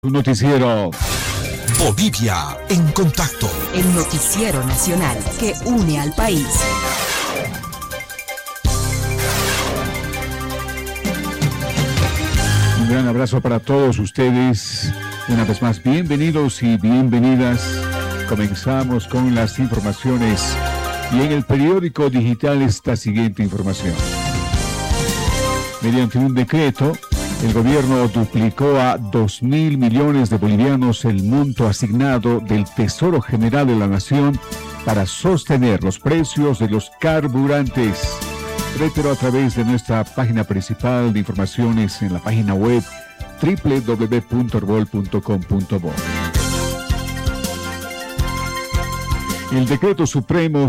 Un noticiero. Bolivia en contacto. El noticiero nacional que une al país. Un gran abrazo para todos ustedes. Una vez más, bienvenidos y bienvenidas. Comenzamos con las informaciones. Y en el periódico digital esta siguiente información. Mediante un decreto, el gobierno duplicó a 2.000 millones de bolivianos el monto asignado del Tesoro General de la Nación para sostener los precios de los carburantes. Reitero a través de nuestra página principal de informaciones en la página web www.herbol.com.bo. El Decreto Supremo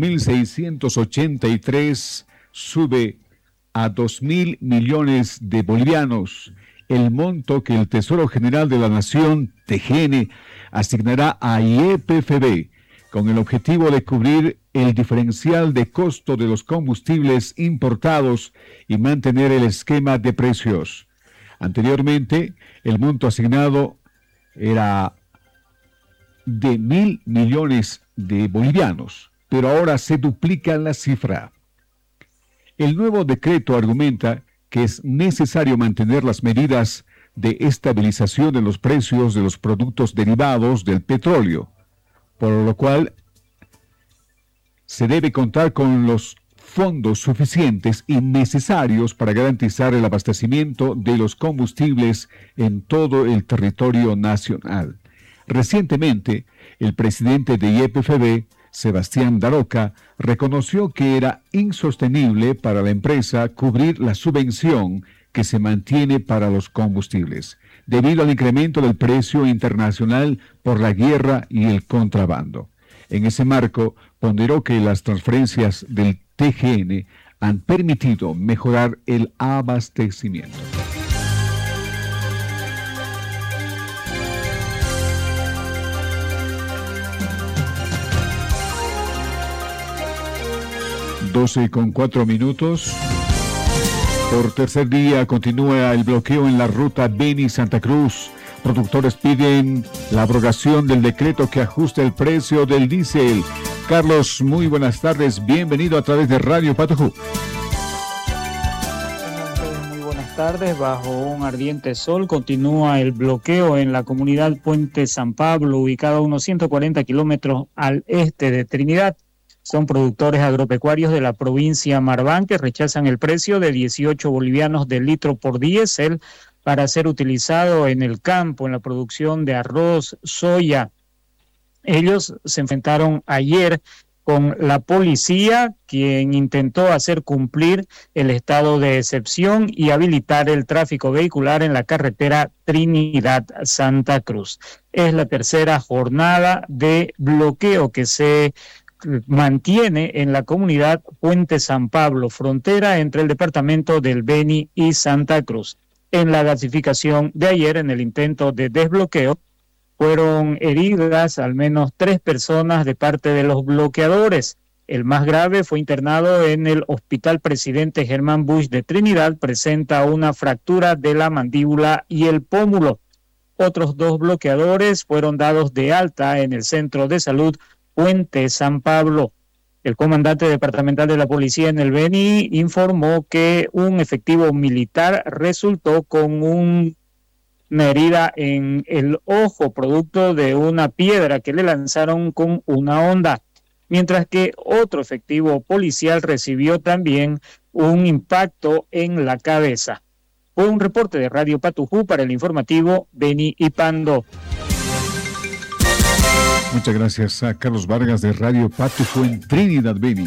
5.683 sube a 2.000 millones de bolivianos el monto que el Tesoro General de la Nación, TGN, asignará a YPFB con el objetivo de cubrir el diferencial de costo de los combustibles importados y mantener el esquema de precios. Anteriormente, el monto asignado era de 1.000 millones de bolivianos, pero ahora se duplica la cifra. El nuevo decreto argumenta que es necesario mantener las medidas de estabilización de los precios de los productos derivados del petróleo, por lo cual se debe contar con los fondos suficientes y necesarios para garantizar el abastecimiento de los combustibles en todo el territorio nacional. Recientemente, el presidente de YPFB, Sebastián Daroca, reconoció que era insostenible para la empresa cubrir la subvención que se mantiene para los combustibles, debido al incremento del precio internacional por la guerra y el contrabando. En ese marco, ponderó que las transferencias del TGN han permitido mejorar el abastecimiento. Con 4 minutos. Por tercer día continúa el bloqueo en la ruta Beni-Santa Cruz. Productores piden la abrogación del decreto que ajusta el precio del diésel. Carlos, muy buenas tardes. Bienvenido a través de Radio Patujú. Muy buenas tardes. Bajo un ardiente sol continúa el bloqueo en la comunidad Puente San Pablo, ubicada a unos 140 kilómetros al este de Trinidad. Son productores agropecuarios de la provincia Marván que rechazan el precio de 18 bolivianos de litro por diésel para ser utilizado en el campo, en la producción de arroz, soya. Ellos se enfrentaron ayer con la policía, quien intentó hacer cumplir el estado de excepción y habilitar el tráfico vehicular en la carretera Trinidad-Santa Cruz. Es la tercera jornada de bloqueo que se mantiene en la comunidad Puente San Pablo, frontera entre el departamento del Beni y Santa Cruz. En la gasificación de ayer, en el intento de desbloqueo, fueron heridas al menos 3 personas de parte de los bloqueadores. El más grave fue internado en el Hospital Presidente Germán Bush de Trinidad, presenta una fractura de la mandíbula y el pómulo. Otros 2 bloqueadores fueron dados de alta en el Centro de Salud Puente San Pablo. El comandante departamental de la policía en el Beni informó que un efectivo militar resultó con una herida en el ojo producto de una piedra que le lanzaron con una honda, mientras que otro efectivo policial recibió también un impacto en la cabeza. Fue un reporte de Radio Patujú para el informativo Beni y Pando. Muchas gracias a Carlos Vargas de Radio Patujú en Trinidad, Beni.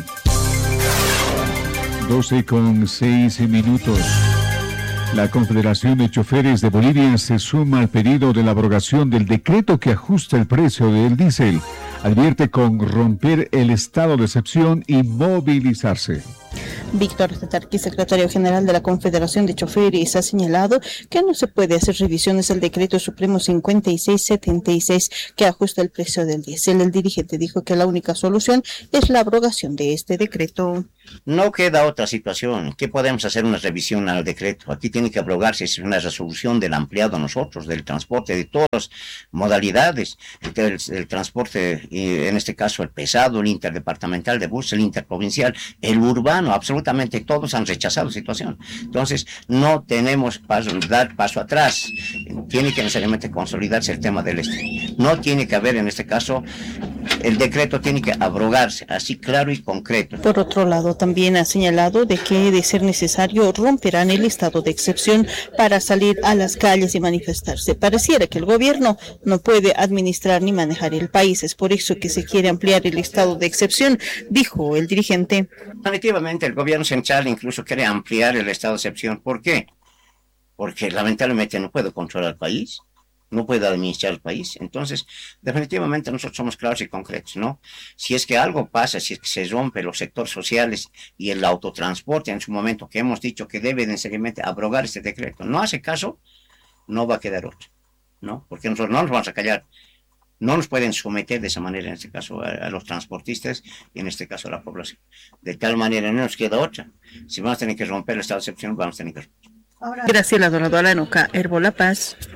12:06. La Confederación de Choferes de Bolivia se suma al pedido de la abrogación del decreto que ajusta el precio del diésel. Advierte con romper el estado de excepción y movilizarse. Víctor Tatarqui, secretario general de la Confederación de Choferes, ha señalado que no se puede hacer revisiones al decreto supremo 5676 que ajusta el precio del diésel. El dirigente dijo que la única solución es la abrogación de este decreto. No queda otra situación. ¿Qué podemos hacer una revisión al decreto? Aquí tiene que abrogarse, es una resolución del ampliado a nosotros, del transporte, de todas las modalidades, el transporte, en este caso el pesado, el interdepartamental de bus, el interprovincial, el urbano, absolutamente todos han rechazado la situación. Entonces, no tenemos dar paso atrás. Tiene que necesariamente consolidarse el tema del No tiene que haber, en este caso, el decreto tiene que abrogarse, así claro y concreto. Por otro lado, también ha señalado de que, de ser necesario, romperán el estado de excepción para salir a las calles y manifestarse. Pareciera que el gobierno no puede administrar ni manejar el país. Es por eso que se quiere ampliar el estado de excepción, dijo el dirigente. Definitivamente, el gobierno central incluso quiere ampliar el estado de excepción. ¿Por qué? Porque lamentablemente no puede controlar el país. No puede administrar el país. Entonces, definitivamente nosotros somos claros y concretos, ¿no? Si es que algo pasa, si es que se rompe los sectores sociales y el autotransporte en su momento, que hemos dicho que debe necesariamente abrogar este decreto, no hace caso, no va a quedar otro, ¿no? Porque nosotros no nos vamos a callar. No nos pueden someter de esa manera, en este caso, a los transportistas y en este caso a la población. De tal manera no nos queda otra. Si vamos a tener que romper el estado de excepción, vamos a tener que romper. Graciela Donado Alanuca, Herbo La Paz.